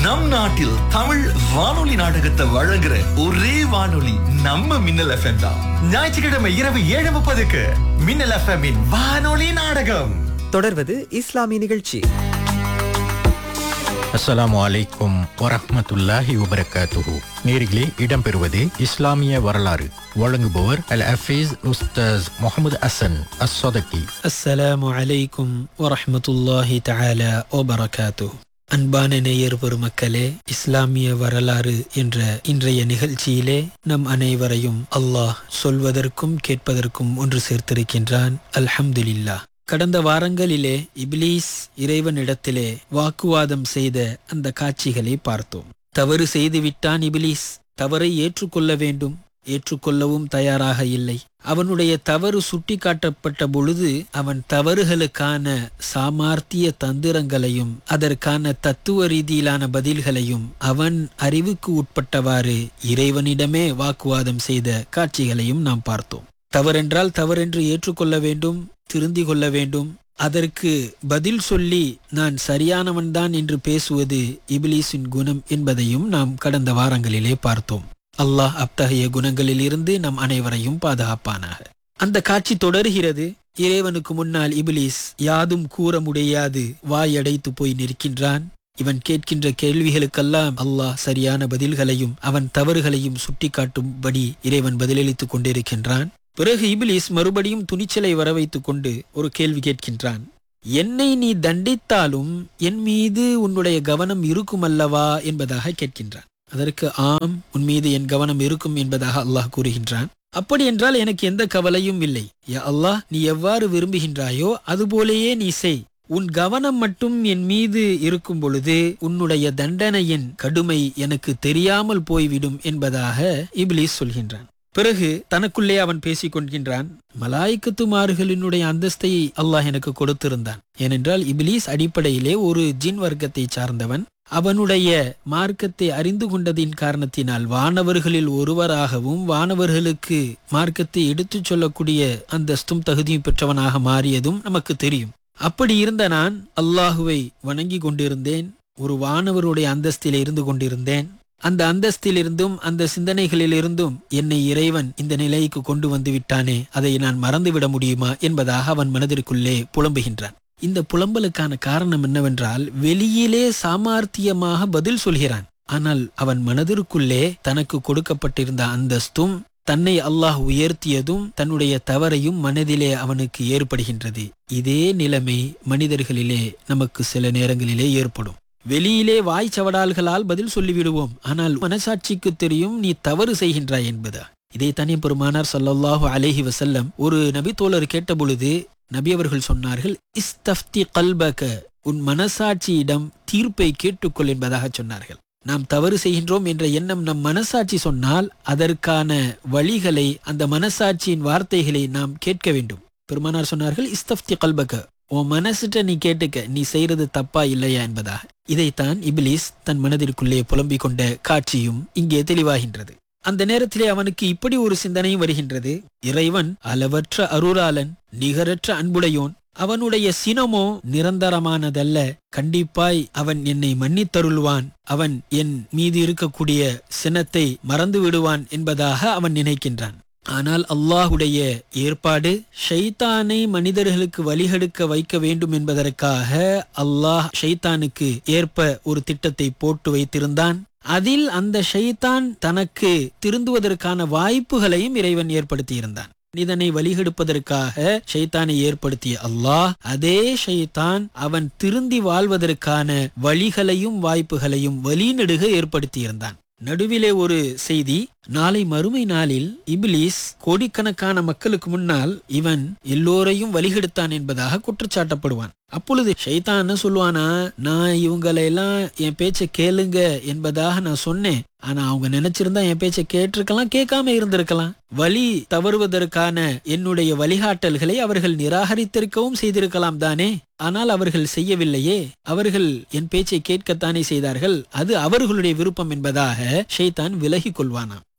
நம் நாட்டில் தமிழ் வானொலி நாடகத்தை வழங்குற ஒரே வானொலி நம்ம மின்னல் FM தான். ஞாயிற்றுக்கிழமை இரவு 7:30க்கு மின்னல் FM இன் வானொலி நாடகம். தொடர்வது இஸ்லாமிய நிகழ்ச்சி. அஸ்ஸலாமு அலைக்கும் வரஹ்மத்துல்லாஹி வபரகாத்துஹு. நேரிலே இடம்பெறுவது இஸ்லாமிய வரலாறு. வழங்குபவர் அல் ஹஃபீஸ் உஸ்தாஸ் முஹம்மது ஹசன் அஸ்ஸதகி. அஸ்ஸலாமு அலைக்கும் வரஹ்மத்துல்லாஹி தஆலா வபரகாத்துஹு. அன்பான நேயர் பெருமக்களே, இஸ்லாமிய வரலாறு என்ற இன்றைய நிகழ்ச்சியிலே நம் அனைவரையும் அல்லாஹ் சொல்வதற்கும் கேட்பதற்கும் ஒன்று சேர்த்திருக்கின்றான். அல்ஹம்துலில்லாஹ். கடந்த வாரங்களிலே இப்லீஸ் இறைவனிடத்திலே வாக்குவாதம் செய்த அந்த காட்சிகளை பார்த்தோம். தவறு செய்துவிட்டான் இப்லீஸ். தவறை ஏற்றுக்கொள்ள வேண்டும், ஏற்றுக்கொள்ளவும் தயாராக இல்லை. அவனுடைய தவறு சுட்டி காட்டப்பட்ட பொழுது அவன் தவறுகளுக்கான சாமர்த்திய தந்திரங்களையும் அதற்கான தத்துவ ரீதியிலான பதில்களையும் அவன் அறிவுக்கு உட்பட்டவாறு இறைவனிடமே வாக்குவாதம் செய்த காட்சிகளையும் நாம் பார்த்தோம். தவறென்றால் தவறென்று ஏற்றுக்கொள்ள வேண்டும், திருந்தி கொள்ள வேண்டும். அதற்கு பதில் சொல்லி நான் சரியானவன்தான் என்று பேசுவது இப்லீஸின் குணம் என்பதையும் நாம் கடந்த வாரங்களிலே பார்த்தோம். அல்லாஹ் அத்தகைய குணங்களில் இருந்து நம் அனைவரையும் பாதுகாப்பானாக. அந்த காட்சி தொடர்கிறது. இறைவனுக்கு முன்னால் இப்லீஸ் யாதும் கூற முடியாது வாயடைத்து போய் நிற்கின்றான். இவன் கேட்கின்ற கேள்விகளுக்கெல்லாம் அல்லாஹ் சரியான பதில்களையும் அவன் தவறுகளையும் சுட்டி காட்டும்படி இறைவன் பதிலளித்துக் கொண்டிருக்கின்றான். பிறகு இப்லீஸ் மறுபடியும் துணிச்சலை வரவைத்துக் கொண்டு ஒரு கேள்வி கேட்கின்றான். என்னை நீ தண்டித்தாலும் என் மீது உன்னுடைய கவனம் இருக்கும் அல்லவா என்பதாக கேட்கின்றான். அதற்கு ஆம், உன் மீது என் கவனம் இருக்கும் என்பதாக அல்லாஹ் கூறுகின்றான். அப்படி என்றால் எனக்கு எந்த கவலையும் இல்லை. யா அல்லாஹ், நீ எவ்வாறு விரும்புகின்றாயோ அதுபோலேயே நீ செய். உன் கவனம் மட்டும் என் மீது இருக்கும் பொழுது உன்னுடைய தண்டனையின் கடுமை எனக்கு தெரியாமல் போய்விடும் என்பதாக இப்லீஸ் சொல்கின்றான். பிறகு தனக்குள்ளே அவன் பேசிக் கொள்கின்றான். மலாய்க்கத்துமார்களினுடைய அந்தஸ்தை அல்லாஹ் எனக்கு கொடுத்திருந்தான். ஏனென்றால் இப்லீஸ் அடிப்படையிலே ஒரு ஜின் வர்க்கத்தை சார்ந்தவன். அவனுடைய மார்க்கத்தை அறிந்து கொண்டதின் காரணத்தினால் வானவர்களில் ஒருவராகவும் வானவர்களுக்கு மார்க்கத்தை எடுத்துச் சொல்லக்கூடிய அந்தஸ்தும் தகுதியும் பெற்றவனாக மாறியதும் நமக்கு தெரியும். அப்படி இருந்த நான் அல்லாஹுவை வணங்கி கொண்டிருந்தேன். ஒரு வானவருடைய அந்தஸ்திலே இருந்து கொண்டிருந்தேன். அந்த அந்தஸ்திலிருந்தும் அந்த சிந்தனைகளிலிருந்தும் என்னை இறைவன் இந்த நிலைக்கு கொண்டு வந்து விட்டானே, அதை நான் மறந்துவிட முடியுமா என்பதாக அவன் மனதிற்குள்ளே புலம்புகின்றான். இந்த புலம்பலுக்கான காரணம் என்னவென்றால், வெளியிலே சாமர்த்தியமாக பதில் சொல்கிறான். ஆனால் அவன் மனதிற்குள்ளே தனக்கு கொடுக்கப்பட்டிருந்த அந்தஸ்தும் தன்னை அல்லாஹ் உயர்த்தியதும் தன்னுடைய தவறையும் மனதிலே அவனுக்கு ஏற்படுகின்றது. இதே நிலைமை மனிதர்களிலே நமக்கு சில நேரங்களிலே ஏற்படும். வெளியிலே வாய் சவடால்களால் பதில் சொல்லிவிடுவோம். ஆனால் மனசாட்சிக்கு தெரியும் நீ தவறு செய்கின்றாய் என்பதா. இதைத்தானே பெருமானார் ஸல்லல்லாஹு அலைஹி வஸல்லம் ஒரு நபி தோழர் கேட்ட பொழுது நபி அவர்கள் சொன்னார்கள், இஸ்தஃப்தி கல்பக, உன் மனசாட்சியிடம் தீர்ப்பை கேட்டுக்கொள் என்பதாக சொன்னார்கள். நாம் தவறு செய்கின்றோம் என்ற எண்ணம் நம் மனசாட்சி சொன்னால் அதற்கான வழிகளை, அந்த மனசாட்சியின் வார்த்தைகளை நாம் கேட்க வேண்டும். பெருமானார் சொன்னார்கள், இஸ்தஃப்தி கல்பக, உன் மனசிட்ட நீ கேட்டுக்க, நீ செய்யறது தப்பா இல்லையா என்பதாக. இதைத்தான் இப்லீஸ் தன் மனதிற்குள்ளே புலம்பிக் கொண்ட காட்சியும் இங்கே தெளிவாகின்றது. அந்த நேரத்திலே அவனுக்கு இப்படி ஒரு சிந்தனையும் வருகின்றது. இறைவன் அளவற்ற அருளாளன், நிகரற்ற அன்புடையோன். அவனுடைய சினமோ நிரந்தரமானதல்ல. கண்டிப்பாய் அவன் என்னை மன்னித்தருள்வான். அவன் என் மீது இருக்கக்கூடிய சினத்தை மறந்து விடுவான் என்பதாக அவன் நினைக்கின்றான். ஆனால் அல்லாஹுடைய ஏற்பாடு ஷைத்தானை மனிதர்களுக்கு வழிகெடுக்க வைக்க வேண்டும் என்பதற்காக அல்லாஹ் ஷைத்தானுக்கு ஏற்ப ஒரு திட்டத்தை போட்டு வைத்திருந்தான். அதில் அந்த ஷைத்தான் தனக்கு திருந்துவதற்கான வாய்ப்புகளையும் இறைவன் ஏற்படுத்தியிருந்தான். இதனை வழிகெடுப்பதற்காக ஷைத்தானை ஏற்படுத்திய அல்லாஹ், அதே ஷைத்தான் அவன் திருந்தி வாழ்வதற்கான வழிகளையும் வாய்ப்புகளையும் வழிநெடுக ஏற்படுத்தியிருந்தான். நடுவிலே ஒரு செய்தி, நாளை மறுமை நாளில் இப்லீஸ் கோடிக்கணக்கான மக்களுக்கு முன்னால் இவன் எல்லோரையும் வழிகெடுத்தான் என்பதாக குற்றச்சாட்டப்படுவான். அப்பொழுது ஷைத்தான் சொல்லுவானா, நான் இவங்களெல்லாம் என் பேச்சை கேளுங்க என்பதாக நான் சொன்னேன். ஆனா அவங்க நினைச்சிருந்தா என் பேச்சை கேட்டிருக்கலாம், கேட்காம இருந்திருக்கலாம். வழி தவறுவதற்கான என்னுடைய வழிகாட்டல்களை அவர்கள் நிராகரித்திருக்கவும் செய்திருக்கலாம் தானே. ஆனால் அவர்கள் செய்யவில்லையே. அவர்கள் என் பேச்சை கேட்கத்தானே செய்தார்கள். அது அவர்களுடைய விருப்பம் என்பதாக ஷைத்தான் விலகி கொள்வானாம்.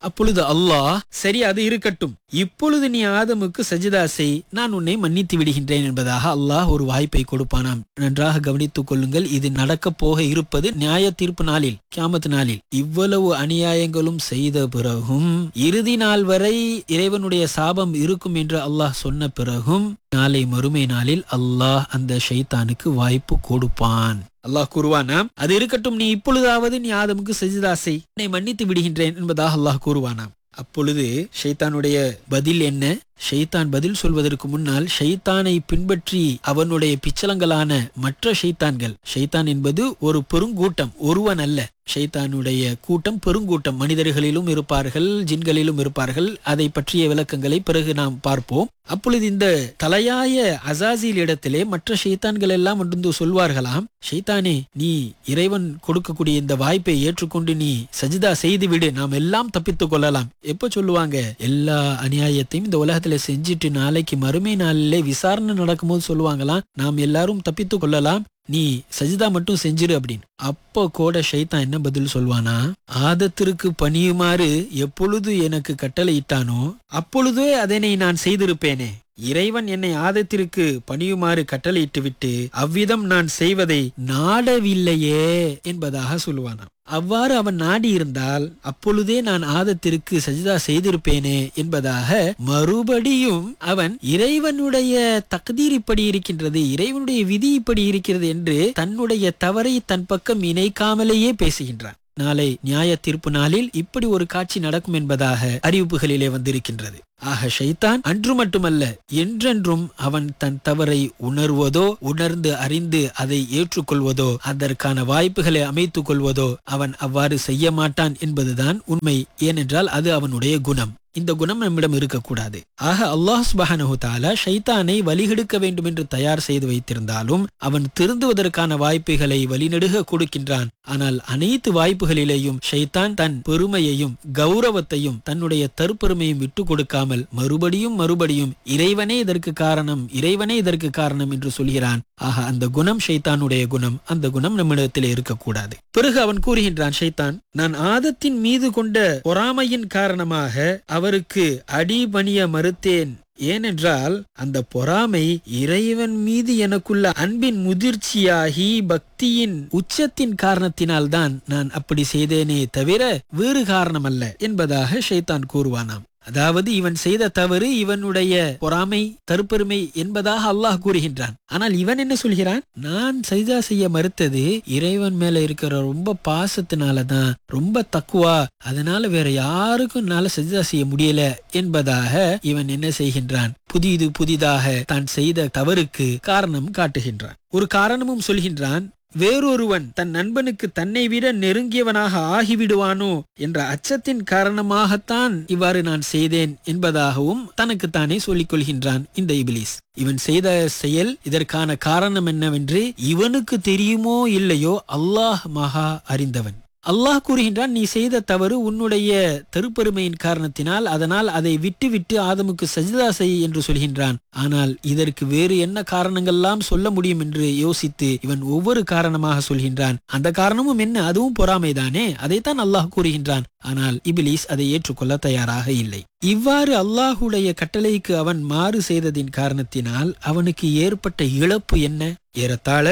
அப்பொழுது அல்லாஹ், சரி அது இருக்கட்டும், இப்பொழுது நீ ஆதமுக்கு சஜிதா செய், நான் உன்னை மன்னித்து விடுகின்றேன் என்பதாக அல்லாஹ் ஒரு வாய்ப்பை கொடுப்பானாம். நன்றாக கவனித்துக் கொள்ளுங்கள், இது நடக்கப் போக இருப்பது நியாய தீர்ப்பு நாளில், கியாமத் நாளில். இவ்வளவு அநியாயங்களும் செய்த பிறகும், இறுதி நாள் வரை இறைவனுடைய சாபம் இருக்கும் என்று அல்லாஹ் சொன்ன பிறகும், நாளை மறுமை நாளில் அல்லாஹ் அந்த ஷைத்தானுக்கு வாய்ப்பு கொடுப்பான். அல்லாஹ் கூறுவானாம், அது இருக்கட்டும், நீ இப்பொழுதாவது நீ ஆதமுக்கு சஜிதா செய், என்னை மன்னித்து விடுகின்றேன் என்பதாக அல்லாஹ் கூறுவானாம். அப்பொழுது ஷைத்தானுடைய பதில் என்ன? ஷைத்தான் பதில் சொல்வதற்கு முன்னால் ஷைத்தானை பின்பற்றி அவனுடைய பிச்சலங்களான மற்ற ஷைத்தான்கள், ஷைத்தான் என்பது ஒரு பெருங்கூட்டம், ஒருவன் அல்ல, ஷைத்தானுடைய கூட்டம் பெருங்கூட்டம், மனிதர்களிலும் இருப்பார்கள், ஜின்களிலும் இருப்பார்கள். அதை பற்றிய விளக்கங்களை பிறகு நாம் பார்ப்போம். அப்பொழுது இந்த தலையாய அசாசில் இடத்திலே மற்ற ஷைத்தான்கள் எல்லாம் வந்து சொல்வார்களாம், ஷைத்தானே, நீ இறைவன் கொடுக்கக்கூடிய இந்த வாய்ப்பை ஏற்றுக்கொண்டு நீ சஜிதா செய்து விடு, நாம் எல்லாம் தப்பித்துக் கொள்ளலாம். எப்ப சொல்லுவாங்க? எல்லா அநியாயத்தையும் இந்த உலகத்துல செஞ்சுட்டு நாளைக்கு மறுமை நாளிலே விசாரணை நடக்கும்போது சொல்லுவாங்களாம், நாம் எல்லாரும் தப்பித்துக் கொள்ளலாம், நீ சஜிதா மட்டும் செஞ்சிரு அப்படின்னு. அப்போ கூட ஷைத்தான் என்ன பதில் சொல்வானா? ஆதத்திற்கு பணியுமாறு எப்பொழுது எனக்கு கட்டளை இட்டானோ அப்பொழுதே அதனை நான் செய்திருப்பேனே. இறைவன் என்னை ஆதத்திற்கு பணியுமாறு கட்டளையிட்டு விட்டு அவ்விதம் நான் செய்வதை நாடவில்லையே என்பதாக சொல்லுவானாம். அவ்வாறு அவன் நாடி இருந்தால் அப்பொழுதே நான் ஆதத்திற்கு சஜிதா செய்திருப்பேனே என்பதாக மறுபடியும் அவன் இறைவனுடைய தக்தீர் இப்படி இருக்கின்றது, இறைவனுடைய விதி இப்படி இருக்கிறது என்று தன்னுடைய தவறை தன் பக்கம் இணைக்காமலேயே பேசுகின்றான். நாளை நியாய தீர்ப்பு நாளில் இப்படி ஒரு காட்சி நடக்கும் என்பதாக அறிவிப்புகளிலே வந்திருக்கின்றது. ஆக ஷைத்தான் அன்று மட்டுமல்ல என்றென்றும் அவன் தன் தவறை உணர்வதோ, உணர்ந்து அறிந்து அதை ஏற்றுக்கொள்வதோ, அதற்கான வாய்ப்புகளை அமைத்துக் கொள்வதோ அவன் அவ்வாறு செய்ய மாட்டான் என்பதுதான் உண்மை. ஏனென்றால் அது அவனுடைய குணம். இந்த குணம் நம்மிடம் இருக்கக்கூடாது. ஆக அல்லாஹ் சுப்ஹானஹு தஆலா ஷைத்தானை வழிகெடுக்க வேண்டும் என்று தயார் செய்து வைத்திருந்தாலும் அவன் திருந்துவதற்கான வாய்ப்புகளை வழிநெடுக கொடுக்கின்றான். ஆனால் அனைத்து வாய்ப்புகளிலேயும் ஷைத்தான் தன் பெருமையையும் கௌரவத்தையும் தன்னுடைய தற்பெருமையும் விட்டு கொடுக்காமல் மறுபடியும் இறைவனே இதற்கு காரணம், இறைவனே இதற்கு காரணம் என்று சொல்கிறான். ஆக அந்த குணம் ஷைத்தானுடைய குணம். அந்த குணம் நம்மிடத்திலே இருக்கக்கூடாது. பிறகு அவன் கூறுகின்றான், ஷைத்தான், நான் ஆதத்தின் மீது கொண்ட பொறாமையின் காரணமாக அவருக்கு அடிபணிய மறுத்தேன். ஏனென்றால் அந்த பொறாமை இறைவன் மீது எனக்குள்ள அன்பின் முதிர்ச்சியாகி பக்தியின் உச்சத்தின் காரணத்தினால்தான் நான் அப்படி செய்தேனே தவிர வேறு காரணமல்ல என்பதாக ஷைத்தான் கூறுவானாம். அதாவது இவன் செய்த தவறு இவனுடைய பொறாமை, தற்பெருமை என்பதாக அல்லாஹ் கூறுகின்றான். ஆனால் இவன் என்ன சொல்கிறான்? நான் சஜிதா செய்ய மறுத்தது இறைவன் மேல இருக்கிற ரொம்ப பாசத்தினாலதான், ரொம்ப தக்குவா, அதனால வேற யாருக்கும் என்னால சஜிதா செய்ய முடியல என்பதாக இவன் என்ன செய்கின்றான்? புதிதாக தான் செய்த தவறுக்கு காரணம் காட்டுகின்றான். ஒரு காரணமும் சொல்கின்றான். வேறொருவன் தன் நண்பனுக்கு தன்னை விட நெருங்கியவனாக ஆகிவிடுவானோ என்ற அச்சத்தின் காரணமாகத்தான் இவ்வாறு நான் செய்தேன் என்பதாகவும் தனக்குத்தானே சொல்லிக் கொள்கின்றான் இந்த இபிலிஸ். இவன் செய்த செயல், இதற்கான காரணம் என்னவென்று இவனுக்கு தெரியுமோ இல்லையோ அல்லாஹ் மகா அறிந்தவன். அல்லாஹ் கூறுகின்றான், நீ செய்த தவறு உன்னுடைய தற்பெருமையின் காரணத்தினால், அதனால் அதை விட்டு ஆதமுக்கு சஜிதா செய் என்று சொல்கின்றான். ஆனால் இதற்கு வேறு என்ன காரணங்கள்லாம் சொல்ல முடியும் என்று யோசித்து இவன் ஒவ்வொரு காரணமாக சொல்கின்றான். அந்த காரணமும் என்ன? அதுவும் பொறாமைதானே. அதைத்தான் அல்லாஹ் கூறுகின்றான். ஆனால் இபிலிஸ் அதை ஏற்றுக்கொள்ள தயாராக இல்லை. இவ்வாறு அல்லாஹுடைய கட்டளைக்கு அவன் மாறு செய்ததின் காரணத்தினால் அவனுக்கு ஏற்பட்ட இழப்பு என்ன? ஏறத்தாழ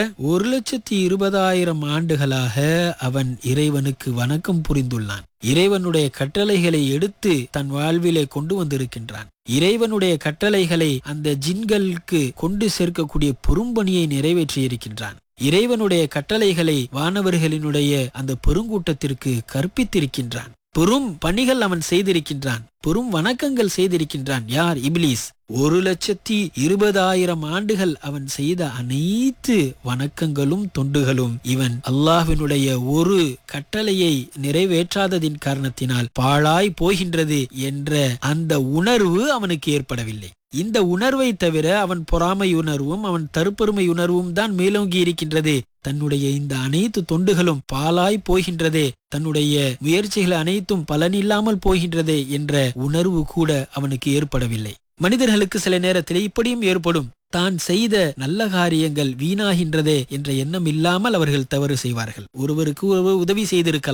1,20,000 ஆண்டுகளாக அவன் இறைவனுக்கு வணக்கம் புரிந்துள்ளான். இறைவனுடைய கட்டளைகளை எடுத்து தன் வாழ்விலே கொண்டு வந்திருக்கின்றான். இறைவனுடைய கட்டளைகளை அந்த ஜின்களுக்கு கொண்டு சேர்க்கக்கூடிய பெரும்பணியை நிறைவேற்றி இருக்கின்றான். இறைவனுடைய கட்டளைகளை வானவர்களினுடைய அந்த பெருங்கூட்டத்திற்கு கற்பித்திருக்கின்றான். பெரும் பணிகள் அவன் செய்திருக்கின்றான். பெரும் வணக்கங்கள் செய்திருக்கின்றான். யார்? இபிலிஸ். 1,20,000 ஆண்டுகள் அவன் செய்த அனைத்து வணக்கங்களும் தொண்டுகளும் இவன் அல்லாஹ்வினுடைய ஒரு கட்டளையை நிறைவேற்றாததின் காரணத்தினால் பாழாய் போகின்றது என்ற அந்த உணர்வு அவனுக்கு ஏற்படவில்லை. இந்த உணர்வை தவிர அவன் பொறாமை உணர்வும் அவன் தற்பெருமை உணர்வும் தான் மேலோங்கி இருக்கின்றது. தன்னுடைய இந்த அனைத்து தொண்டுகளும் பாழாய் போகின்றதே, தன்னுடைய முயற்சிகள் அனைத்தும் பலனில்லாமல் போகின்றதே என்ற உணர்வு கூட அவனுக்கு ஏற்படவில்லை. மனிதர்களுக்கு சில நேரத்திலே இப்படியும் ஏற்படும். தான் செய்த நல்ல காரியங்கள் வீணாகின்றதே என்ற எண்ணம் இல்லாமல் அவர்கள் தவறு செய்வார்கள். ஒருவருக்கு ஒருவர் உதவி செய்திருக்கலாம்.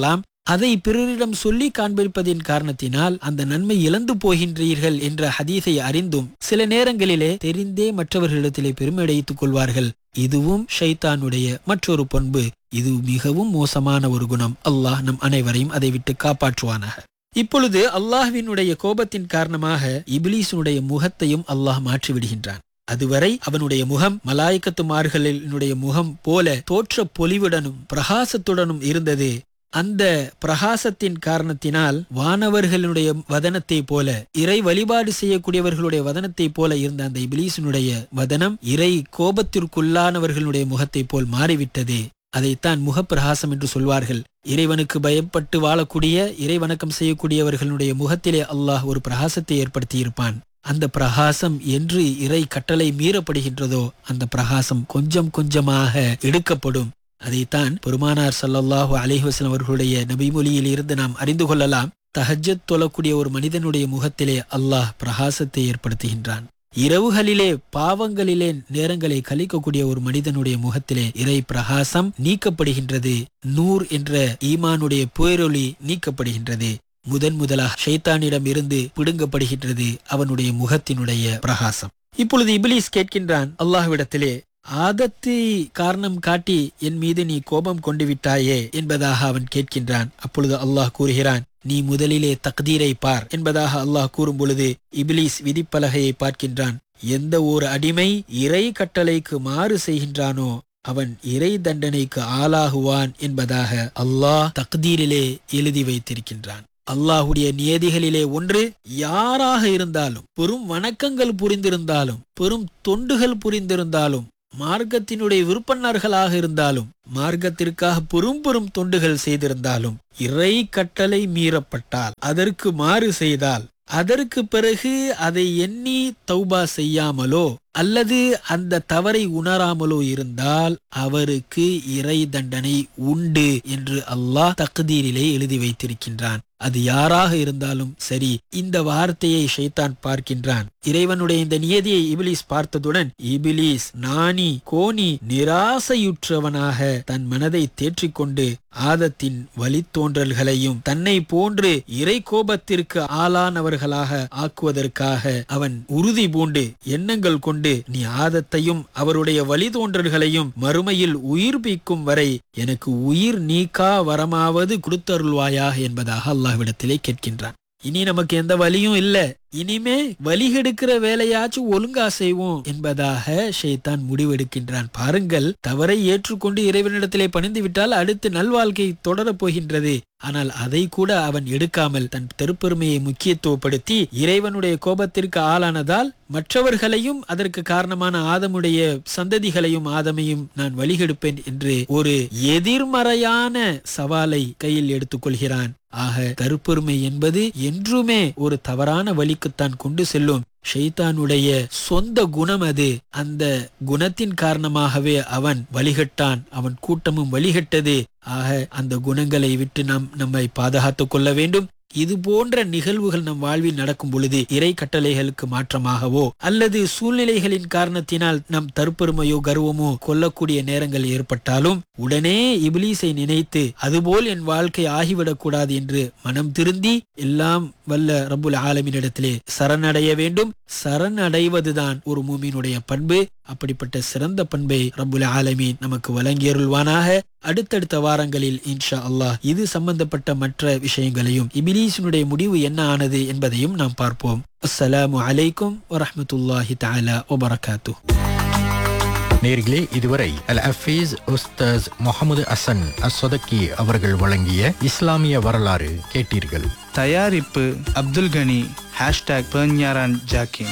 அதை பிறரிடம் சொல்லி காண்பிப்பதின் காரணத்தினால் அந்த நன்மை இழந்து போகின்றீர்கள் என்ற ஹதீஸை அறிந்தும் சில நேரங்களிலே தெரிந்தே மற்றவர்களிடத்திலே பெருமையடைத்துக் கொள்வார்கள். இதுவும் ஷைத்தானுடைய மற்றொரு பண்பு. இது மிகவும் மோசமான ஒரு குணம். அல்லாஹ் நம் அனைவரையும் அதை விட்டு காப்பாற்றுவானாக. இப்பொழுது அல்லாஹ்வினுடைய கோபத்தின் காரணமாக இப்லீஸுடைய முகத்தையும் அல்லாஹ் மாற்றி விடுகின்றான். அதுவரை அவனுடைய முகம் மலாய்க்கத்துமார்களினுடைய முகம் போல தோற்ற பொலிவுடனும் பிரகாசத்துடனும் இருந்தது. அந்த பிரகாசத்தின் காரணத்தினால் வானவர்களுடைய வதனத்தை போல, இறை வழிபாடு செய்யக்கூடியவர்களுடைய வதனத்தை போல இருந்த அந்த இப்லீஸினுடைய வதனம் இறை கோபத்திற்குள்ளானவர்களுடைய முகத்தை போல் மாறிவிட்டது. அதைத்தான் முகப்பிரகாசம் என்று சொல்வார்கள். இறைவனுக்கு பயப்பட்டு வாழக்கூடிய, இறை வணக்கம் செய்யக்கூடியவர்களுடைய முகத்திலே அல்லாஹ் ஒரு பிரகாசத்தை ஏற்படுத்தி இருப்பான். அந்த பிரகாசம் என்று இறை கட்டளை மீறப்படுகின்றதோ அந்த பிரகாசம் கொஞ்சம் கொஞ்சமாக எடுக்கப்படும். அதைத்தான் பெருமானார் ஸல்லல்லாஹு அலைஹி வஸல்லம் அவர்களுடைய நபிமொழியில் இருந்து நாம் அறிந்து கொள்ளலாம். தஹஜ்ஜத் தொழக்கூடிய ஒரு மனிதனுடைய முகத்திலே அல்லாஹ் பிரகாசத்தை ஏற்படுத்துகின்றான். இரவுகளிலே பாவங்களிலே நேரங்களை கழிக்கக்கூடிய ஒரு மனிதனுடைய முகத்திலே இறை பிரகாசம் நீக்கப்படுகின்றது. நூர் என்ற ஈமானுடைய பேரொளி நீக்கப்படுகின்றது. முதலாக ஷைத்தானிடம் இருந்து பிடுங்கப்படுகின்றது அவனுடைய முகத்தினுடைய பிரகாசம். இப்பொழுது இப்லீஸ் கேட்கின்றான் அல்லாஹ்விடத்திலே, ஆதத்தை காரணம் காட்டி என் மீது நீ கோபம் கொண்டு விட்டாயே என்பதாக அவன் கேட்கின்றான். அப்பொழுது அல்லாஹ் கூறுகிறான், நீ முதலிலே தக்தீரை பார் என்பதாக அல்லாஹ் கூறும் பொழுது இப்லீஸ் விதிப்பலகையை பார்க்கின்றான். எந்த ஒரு அடிமை இறை கட்டளைக்கு மாறு செய்கின்றானோ அவன் இறை தண்டனைக்கு ஆளாகுவான் என்பதாக அல்லாஹ் தக்தீரிலே எழுதி வைத்திருக்கின்றான். அல்லாஹுடைய நியதிகளிலே ஒன்று, யாராக இருந்தாலும், பெரும் வணக்கங்கள் புரிந்திருந்தாலும், பெரும் தொண்டுகள் புரிந்திருந்தாலும், மார்க்கத்தினுடைய விருப்பனர்களாக இருந்தாலும், மார்க்கத்திற்காக பெரும் தொண்டுகள் செய்திருந்தாலும், இறை கட்டளை மீறப்பட்டால், அதற்கு மாறு செய்தால், அதற்கு பிறகு அதை எண்ணி தௌபா செய்யாமலோ அல்லது அந்த தவறை உணராமலோ இருந்தால் அவருக்கு இறை தண்டனை உண்டு என்று அல்லாஹ் தக்தீரிலே எழுதி வைத்திருக்கின்றான். அது யாராக இருந்தாலும் சரி. இந்த வார்த்தையை ஷைத்தான் பார்க்கின்றான். இறைவனுடைய இந்த நியதியை இப்லீஸ் பார்த்ததுடன் இப்லீஸ் நாணி கோணி நிராசையுற்றவனாக தன் மனதை தேற்றிக்கொண்டு ஆதத்தின் வழித்தோன்றல்களையும் தன்னை போன்று இறை கோபத்திற்கு ஆளானவர்களாக ஆக்குவதற்காக அவன் உறுதி பூண்டு எண்ணங்கள் கொண்டு, நீ ஆதத்தையும் அவருடைய வழித்தோன்றல்களையும் மறுமையில் உயிர்ப்பிக்கும் வரை எனக்கு உயிர் நீக்கா வரமாவது கொடுத்தருள்வாயாக என்பதாக அல்லாஹ்விடத்திலே கேட்கின்றான். இனி நமக்கு எந்த வலியும் இல்ல, இனிமே வலிகெடுக்கிற வேலையாச்சும் ஒழுங்கா செய்வோம் என்பதாக ஷைத்தான் முடிவெடுக்கின்றான். பாருங்கள், தவறை ஏற்றுக்கொண்டு இறைவனிடத்திலே பணிந்து விட்டால் அடுத்து நல்வாழ்க்கை தொடரப் போகின்றது. ஆனால் அதை கூட அவன் எடுக்காமல் தன் தெருப்பெருமையை முக்கியத்துவப்படுத்தி இறைவனுடைய கோபத்திற்கு ஆளானதால் மற்றவர்களையும் அதற்கு காரணமான ஆதமுடைய சந்ததிகளையும் ஆதமையும் நான் வழிகெடுப்பேன் என்று ஒரு எதிர்மறையான சவாலை கையில் எடுத்துக்கொள்கிறான். ஆக கருப்பெருமை என்பது என்றுமே ஒரு தவறான வழிக்குத்தான் கொண்டு செல்லும். ஷைத்தானுடைய சொந்த குணம் அது. அந்த குணத்தின் காரணமாகவே அவன் வழிகட்டான், அவன் கூட்டமும் வழிகட்டது. ஆக அந்த குணங்களை விட்டு நாம் நம்மை பாதுகாத்துக் கொள்ள வேண்டும். இது போன்ற நிகழ்வுகள் நம் வாழ்வில் நடக்கும் பொழுது இறை கட்டளைகளுக்கு மாற்றமாகவோ அல்லது சூழ்நிலைகளின் காரணத்தினால் நம் தற்பெருமையோ கர்வமோ கொள்ளக்கூடிய நேரங்கள் ஏற்பட்டாலும் உடனே இப்லீஸை நினைத்து அதுபோல் என் வாழ்க்கை ஆகிவிடக் கூடாது என்று மனம் திருந்தி எல்லாம் வல்ல ரப்புல் ஆலமீனிடத்திலே சரணடைய வேண்டும். சரணடைவதுதான் ஒரு மூமினுடைய பண்பு. அப்படிப்பட்ட சிறந்த பண்பை ரப்புல் ஆலமீன் நமக்கு வழங்கியருள்வானாக. அடுத்தடுத்த வாரங்களில் இன்ஷா அல்லாஹ் இது சம்பந்தப்பட்ட மற்ற விஷயங்களையும் இப்லீஸினுடைய முடிவு என்ன ஆனது என்பதையும் நாம் பார்ப்போம். அஸ்ஸலாமு அலைக்கும் வரஹ்மத்துல்லாஹி தஆலா வபரகாத்துஹு. நேர்களே, இதுவரை அல் ஹஃபீஸ் உஸ்தாஸ் முஹம்மது ஹசன் அஸ்ஸதகி அவர்கள் வழங்கிய இஸ்லாமிய வரலாறு கேட்டீர்கள். தயாரிப்பு அப்துல் கனி #பெர்ஞாரான் ஜாக்கின்.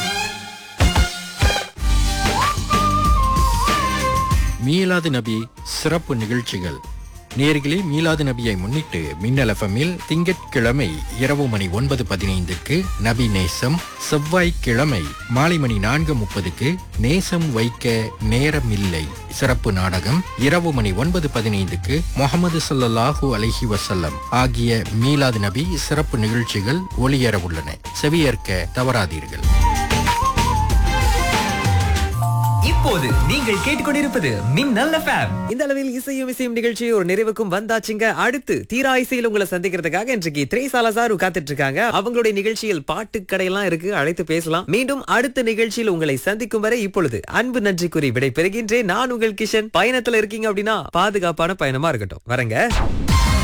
மீலாது நபி சிறப்பு நிகழ்ச்சிகள். நேர்களே, மீலாது நபியை முன்னிட்டு மின்னல் எஃப்எம்மில் திங்கட்கிழமை இரவு மணி 9:15 நபி நேசம், செவ்வாய்க்கிழமை மாலை மணி 4:30 நேசம் வைக்க நேரமில்லை சிறப்பு நாடகம், இரவு மணி 9:15 முஹம்மது ஸல்லல்லாஹு அலைஹி வஸல்லம் ஆகிய மீலாது நபி சிறப்பு நிகழ்ச்சிகள் ஒளியேற உள்ளன. செவியேற்க தவறாதீர்கள். இப்போது நீங்கள் கேட்டுக்கொண்டிருப்பது மின்னல் FM. இந்த அளவில் இசையும் நிகழ்ச்சி ஒரு நிறைவுக்கும் வந்தாச்சுங்க. அடுத்து தீரா இசையில் உங்களை சந்திக்கிறதுக்காக இன்றைக்கு திரேசாலசாரு காத்துட்டு இருக்காங்க. அவங்களுடைய நிகழ்ச்சியில் பாட்டு கடையெல்லாம் இருக்கு, அழைத்து பேசலாம். மீண்டும் அடுத்த நிகழ்ச்சியில் உங்களை சந்திக்கும் வரை இப்பொழுது அன்பு நன்றி கூறி விடை பெறுகின்றேன். நான் உங்கள் கிஷன். பயணத்துல இருக்கீங்க அப்படின்னா பாதுகாப்பான பயணமா இருக்கட்டும். வரங்க.